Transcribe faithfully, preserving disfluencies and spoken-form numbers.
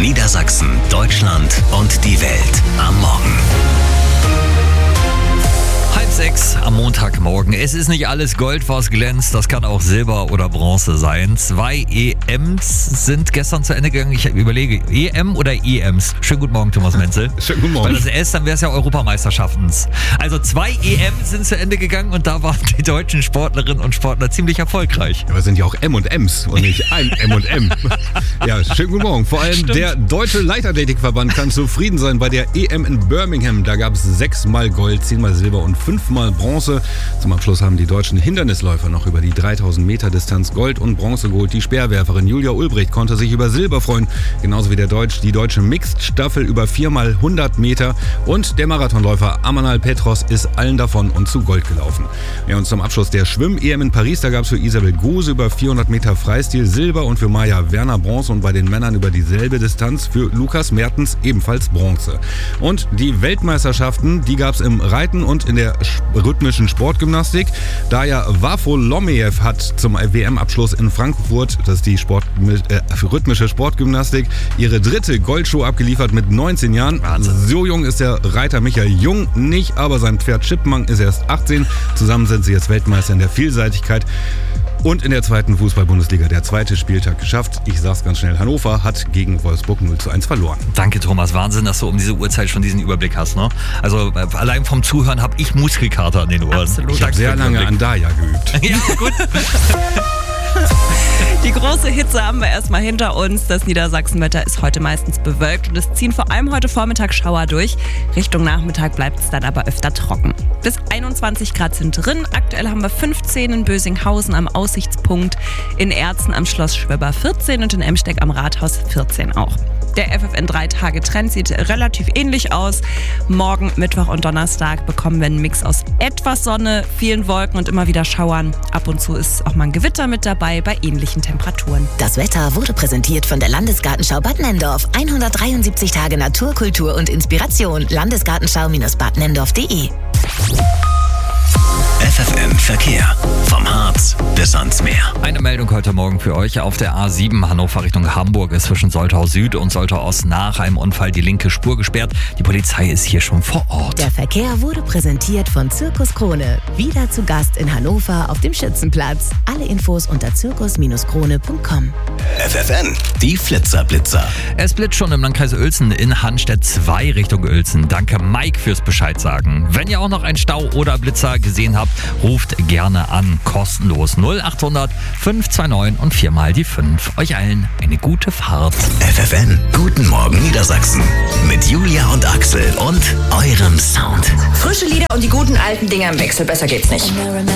Niedersachsen, Deutschland und die Welt am Morgen. Halb sechs am Montagmorgen. Es ist nicht alles Gold, was glänzt. Das kann auch Silber oder Bronze sein. Zwei E Ms sind gestern zu Ende gegangen. Ich überlege, E M oder E Ms? Schönen guten Morgen, Thomas Menzel. Schönen guten Morgen. Weil das S, dann wäre es ja Europameisterschaften. Also zwei E Ms sind zu Ende gegangen und da waren die deutschen Sportlerinnen und Sportler ziemlich erfolgreich. Aber es sind ja auch M und Ms und nicht ein M und M. Ja, schönen guten Morgen. Vor allem Stimmt. Der Deutsche Leichtathletikverband kann zufrieden sein bei der E M in Birmingham. Da gab es sechsmal Gold, zehnmal Silber und fünfmal Bronze. Zum Abschluss haben die deutschen Hindernisläufer noch über die dreitausend Meter Distanz Gold und Bronze geholt. Die Speerwerferin Julia Ulbricht konnte sich über Silber freuen, genauso wie der Deutsch, die deutsche Mixed-Staffel über viermal hundert Meter. Und der Marathonläufer Amanal Petros ist allen davon und zu Gold gelaufen. Ja, und zum Abschluss der Schwimm-E M in Paris, da gab es für Isabel Gose über vierhundert Meter Freistil Silber und für Maja Werner Bronze und bei den Männern über dieselbe Distanz für Lukas Mertens ebenfalls Bronze. Und die Weltmeisterschaften, die gab es im Reiten und in der rhythmischen Sportgymnastik. Daja Wafolomejew hat zum W M-Abschluss in Frankfurt, das ist die Sport, äh, rhythmische Sportgymnastik, ihre dritte Goldshow abgeliefert mit neunzehn Jahren. Wahnsinn. So jung ist der Reiter Michael Jung nicht, aber sein Pferd Chipmunk ist erst achtzehn. Zusammen sind sie jetzt Weltmeister in der Vielseitigkeit. Und in der zweiten Fußball-Bundesliga der zweite Spieltag geschafft. Ich sag's ganz schnell, Hannover hat gegen Wolfsburg null zu eins verloren. Danke, Thomas. Wahnsinn, dass du um diese Uhrzeit schon diesen Überblick hast. Ne? Also äh, allein vom Zuhören habe ich Muskelkater an den Ohren. Absolut. Ich habe sehr lange an Daja geübt. Ja, gut. Die große Hitze haben wir erstmal hinter uns. Das Niedersachsenwetter ist heute meistens bewölkt und es ziehen vor allem heute Vormittag Schauer durch. Richtung Nachmittag bleibt es dann aber öfter trocken. Bis einundzwanzig Grad sind drin. Aktuell haben wir fünfzehn in Bösinghausen am Aussichtspunkt, in Erzen am Schloss Schwöber vierzehn und in Emsteck am Rathaus vierzehn auch. Der F F N drei Tage Trend sieht relativ ähnlich aus. Morgen, Mittwoch und Donnerstag bekommen wir einen Mix aus etwas Sonne, vielen Wolken und immer wieder Schauern. Ab und zu ist auch mal ein Gewitter mit dabei bei ähnlichen Temperaturen. Das Wetter wurde präsentiert von der Landesgartenschau Bad Nenndorf. hundertdreiundsiebzig Tage Natur, Kultur und Inspiration. Landesgartenschau-bad nenndorf punkt de. F F N Verkehr. Vom Harz bis ans Meer. Eine Meldung heute Morgen für euch. Auf der A sieben Hannover Richtung Hamburg ist zwischen Soltau Süd und Soltau Ost nach einem Unfall die linke Spur gesperrt. Die Polizei ist hier schon vor Ort. Der Verkehr wurde präsentiert von Zirkus Krone. Wieder zu Gast in Hannover auf dem Schützenplatz. Alle Infos unter zirkus krone punkt com. F F N, die Flitzerblitzer. Es blitzt schon im Landkreis Uelzen in Hanstedt zwei Richtung Uelzen. Danke Mike fürs Bescheid sagen. Wenn ihr auch noch einen Stau oder Blitzer gesehen habt, ruft gerne an. Kostenlos null acht hundert fünf zwei neun und viermal die fünf. Euch allen eine gute Fahrt. F F N, guten Morgen Niedersachsen. Mit Julia und Axel und eurem Sound. Frische Lieder und die guten alten Dinger im Wechsel. Besser geht's nicht.